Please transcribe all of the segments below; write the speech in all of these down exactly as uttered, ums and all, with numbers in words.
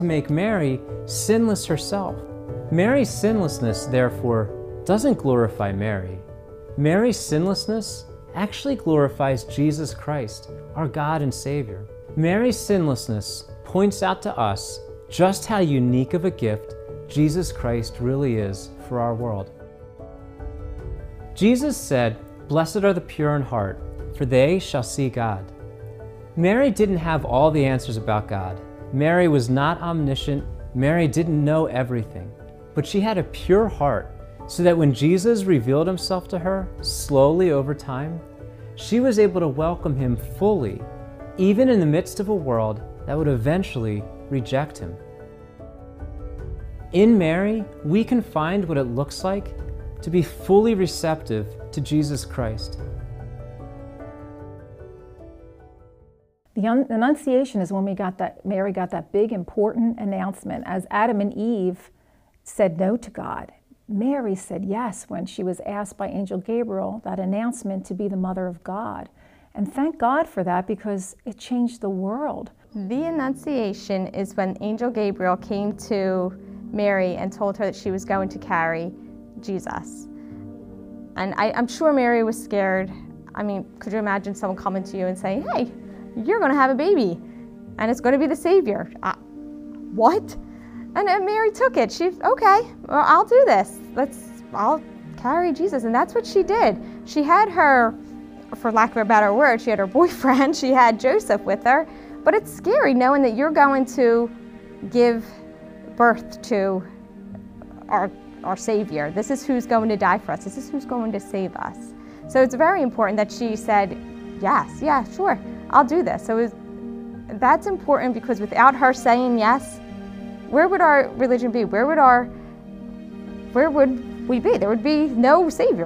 make Mary sinless herself. Mary's sinlessness, therefore, doesn't glorify Mary. Mary's sinlessness actually glorifies Jesus Christ, our God and Savior. Mary's sinlessness points out to us just how unique of a gift Jesus Christ really is for our world. Jesus said, "Blessed are the pure in heart, for they shall see God." Mary didn't have all the answers about God. Mary was not omniscient. Mary didn't know everything. But she had a pure heart, so that when Jesus revealed himself to her, slowly over time, she was able to welcome him fully, even in the midst of a world that would eventually reject him. In Mary, we can find what it looks like to be fully receptive to Jesus Christ. The Annunciation is when we got that, Mary got that big important announcement. As Adam and Eve said no to God, Mary said yes when she was asked by Angel Gabriel that announcement to be the mother of God. And thank God for that, because it changed the world. The Annunciation is when Angel Gabriel came to Mary and told her that she was going to carry Jesus. And I, I'm sure Mary was scared. I mean, could you imagine someone coming to you and saying, "Hey, you're going to have a baby, and it's going to be the Savior"? Uh, what? And, and Mary took it. She, okay, well, I'll do this. Let's, I'll carry Jesus. And that's what she did. She had her, for lack of a better word, she had her boyfriend. She had Joseph with her. But it's scary knowing that you're going to give birth to our, our Savior. This is who's going to die for us. This is who's going to save us. So it's very important that she said, yes, yeah, sure, I'll do this. So it was, that's important, because without her saying yes, where would our religion be? Where would our, where would we be? There would be no Savior.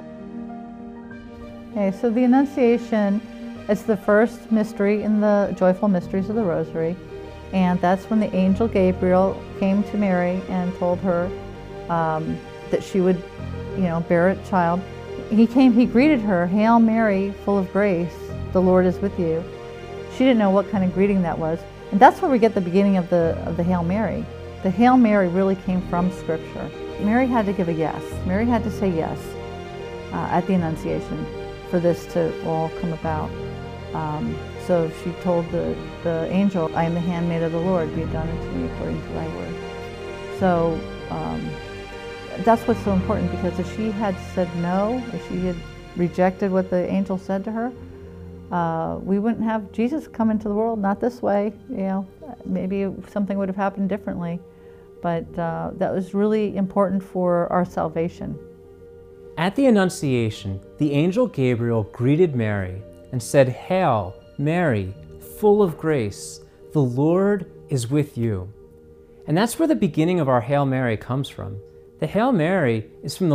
Okay, so the Annunciation is the first mystery in the joyful mysteries of the Rosary, and that's when the angel Gabriel came to Mary and told her um, that she would, you know, bear a child. He came, he greeted her, "Hail Mary, full of grace, the Lord is with you." She didn't know what kind of greeting that was, and that's where we get the beginning of the of the Hail Mary. The Hail Mary really came from Scripture. Mary had to give a yes. Mary had to say yes uh, at the Annunciation for this to all come about. Um, so she told the, the angel, "I am the handmaid of the Lord, be it done unto me according to thy word." So um, that's what's so important, because if she had said no, if she had rejected what the angel said to her, uh, we wouldn't have Jesus come into the world, not this way. You know, maybe something would have happened differently, but uh, that was really important for our salvation. At the Annunciation, the angel Gabriel greeted Mary and said, "Hail, Mary, full of grace, the Lord is with you." And that's where the beginning of our Hail Mary comes from. The Hail Mary is from the